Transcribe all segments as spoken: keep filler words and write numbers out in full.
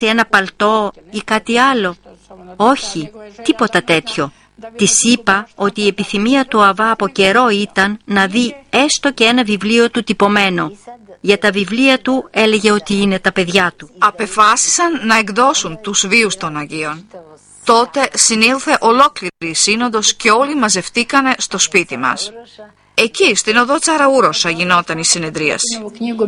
ένα παλτό ή κάτι άλλο? Όχι, τίποτα τέτοιο. Της είπα ότι η επιθυμία του Αβά από καιρό ήταν να δει έστω και ένα βιβλίο του τυπωμένο. Για τα βιβλία του έλεγε ότι είναι τα παιδιά του. Απεφάσισαν να εκδώσουν τους βίους των Αγίων. Τότε συνήλθε ολόκληρη η σύνοδος και όλοι μαζευτήκανε στο σπίτι μας. Εκεί, στην οδό Τσαραούροσα, γινόταν η συνεδρίαση.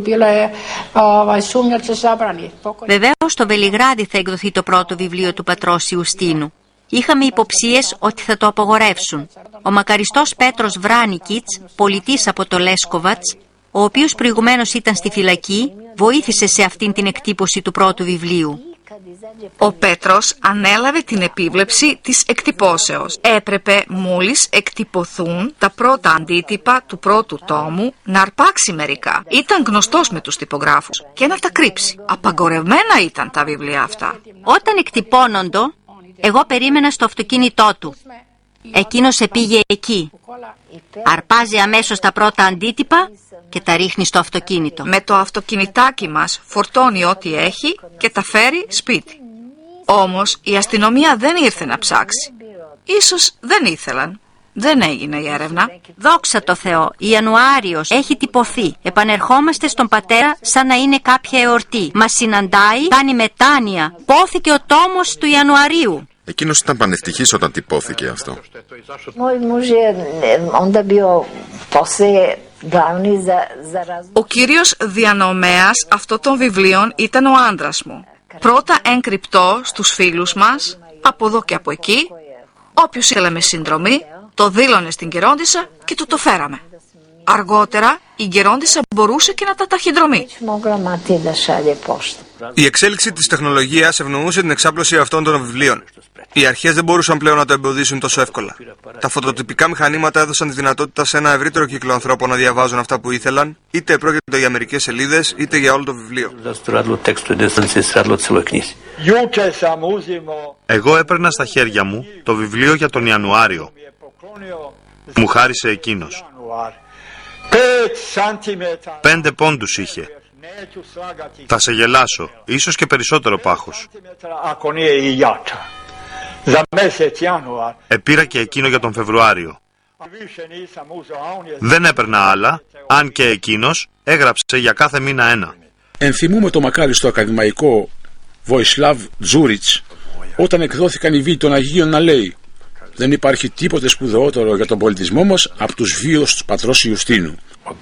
Βεβαίως, στο Βελιγράδι θα εκδοθεί το πρώτο βιβλίο του πατρός Ιουστίνου. Είχαμε υποψίες ότι θα το απογορεύσουν. Ο μακαριστός Πέτρος Βράνικιτς, πολιτής από το Λέσκοβατς, ο οποίος προηγουμένως ήταν στη φυλακή, βοήθησε σε αυτήν την εκτύπωση του πρώτου βιβλίου. Ο Πέτρος ανέλαβε την επίβλεψη της εκτυπώσεως. Έπρεπε μόλις εκτυπωθούν τα πρώτα αντίτυπα του πρώτου τόμου να αρπάξει μερικά. Ήταν γνωστός με τους τυπογράφους και να τα κρύψει. Απαγορευμένα ήταν τα βιβλία αυτά. Όταν εκτυπώνοντο, εγώ περίμενα στο αυτοκίνητό του. Εκείνος επήγε εκεί. Αρπάζει αμέσως τα πρώτα αντίτυπα και τα ρίχνει στο αυτοκίνητο. Με το αυτοκινητάκι μας φορτώνει ό,τι έχει και τα φέρει σπίτι. Όμως η αστυνομία δεν ήρθε να ψάξει. Ίσως δεν ήθελαν. Δεν έγινε η έρευνα. Δόξα τω Θεώ, Ιανουάριος έχει τυπωθεί. Επανερχόμαστε στον πατέρα σαν να είναι κάποια εορτή. Μας συναντάει, κάνει μετάνοια. Πόθηκε ο τόμος του Ιανουαρίου. Εκείνος ήταν πανευτυχής όταν τυπώθηκε αυτό. Ο κύριος διανομέας αυτών των βιβλίων ήταν ο άντρας μου. Πρώτα έγκρυπτό στους φίλους μας, από εδώ και από εκεί. Όποιος ήθελε με συνδρομή, το δήλωνε στην γερόντισσα και του το φέραμε. Αργότερα η γερόντισσα μπορούσε και να τα ταχυδρομεί. Η εξέλιξη της τεχνολογίας ευνοούσε την εξάπλωση αυτών των βιβλίων. Οι αρχές δεν μπορούσαν πλέον να το εμποδίσουν τόσο εύκολα. Τα φωτοτυπικά μηχανήματα έδωσαν τη δυνατότητα σε ένα ευρύτερο κύκλο ανθρώπων να διαβάζουν αυτά που ήθελαν, είτε πρόκειται για μερικές σελίδες, είτε για όλο το βιβλίο. Εγώ έπαιρνα στα χέρια μου το βιβλίο για τον Ιανουάριο. Μου χάρισε εκείνος. Πέντε πόντους είχε. Θα σε γελάσω, ίσως και περισσότερο πάχος. Επήρα και εκείνο για τον Φεβρουάριο. Δεν έπαιρνα άλλα, αν και εκείνος έγραψε για κάθε μήνα ένα. Ενθυμούμε το μακάριστο ακαδημαϊκό Βοϊσλάβ Τζούριτς όταν εκδόθηκαν οι βίοι των Αγίων να λέει: δεν υπάρχει τίποτε σπουδαιότερο για τον πολιτισμό μας από τους βίους του πατρός Ιουστίνου.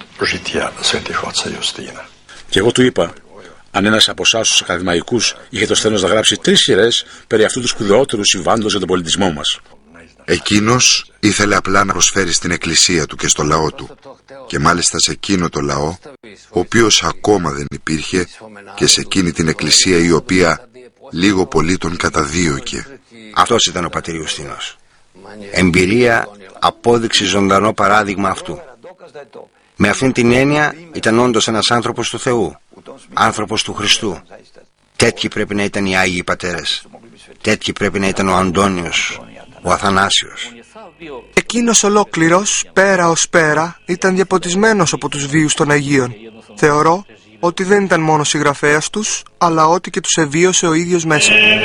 Και εγώ του είπα, αν ένας από εσάς τους ακαδημαϊκούς είχε το σθένος να γράψει τρεις σειρές περί αυτού του σπουδαιότερου συμβάντος για τον πολιτισμό μας. Εκείνος ήθελε απλά να προσφέρει στην εκκλησία του και στο λαό του, και μάλιστα σε εκείνο το λαό, ο οποίος ακόμα δεν υπήρχε, και σε εκείνη την εκκλησία η οποία λίγο πολύ τον καταδίωκε. Αυτός ήταν ο πατήρ Ιουστίνος. Εμπειρία, απόδειξη, ζωντανό παράδειγμα αυτού. Με αυτήν την έννοια ήταν όντως ένας άνθρωπος του Θεού, άνθρωπος του Χριστού. Τέτοιοι πρέπει να ήταν οι Άγιοι Πατέρες. Τέτοιοι πρέπει να ήταν ο Αντώνιος, ο Αθανάσιος. Εκείνος ολόκληρος, πέρα ως πέρα, ήταν διαποτισμένος από τους βίους των Αγίων. Θεωρώ ότι δεν ήταν μόνο συγγραφέας τους, αλλά ότι και τους εβίωσε ο ίδιος μέσα.